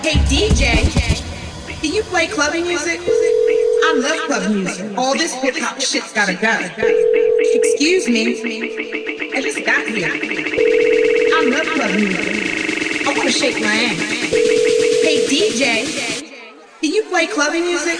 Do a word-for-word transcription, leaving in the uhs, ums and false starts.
Hey D J, can you play clubbing music? I love club music. All this hip hop shit's gotta go. Excuse me, I just got here. I love club music. I wanna shake my ass. Hey D J, can you play clubbing music?